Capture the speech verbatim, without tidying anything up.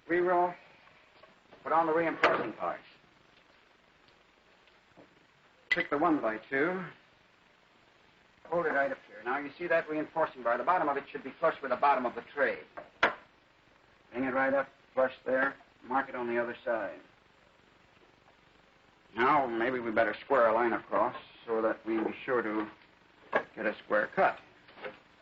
We will put on the reinforcing parts. Pick the one by two. Hold it right up here. Now, you see that reinforcing bar? The bottom of it should be flush with the bottom of the tray. Bring it right up, flush there. Mark it on the other side. Now, maybe we better square a line across so that we be sure to get a square cut.